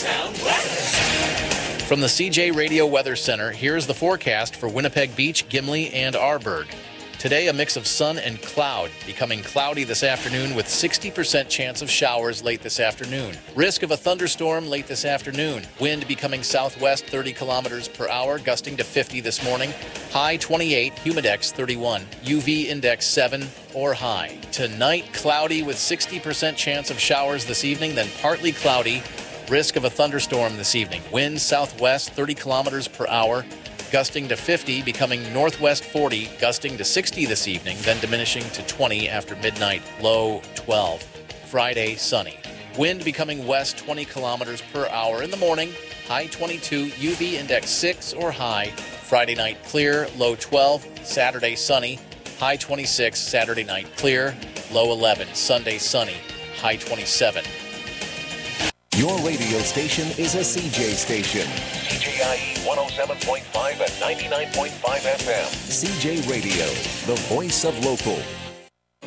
Town weather. From the CJ Radio Weather Center, here's the forecast for Winnipeg Beach, Gimli, and Arborg. Today, a mix of sun and cloud, becoming cloudy this afternoon with 60% chance of showers late this afternoon. Risk of a thunderstorm late this afternoon. Wind becoming southwest 30 kilometers per hour, gusting to 50 this morning. High 28, humidex 31, UV index 7 or high. Tonight, cloudy with 60% chance of showers this evening, then partly cloudy. Risk of a thunderstorm this evening. Wind southwest 30 kilometers per hour, gusting to 50, becoming northwest 40, gusting to 60 this evening, then diminishing to 20 after midnight, low 12. Friday, sunny. Wind becoming west 20 kilometers per hour in the morning, high 22, UV index 6 or high. Friday night, clear, low 12. Saturday, sunny, high 26. Saturday night, clear, low 11. Sunday, sunny, high 27. Your radio station is a CJ station. CJIE 107.5 and 99.5 FM. CJ Radio, the voice of local.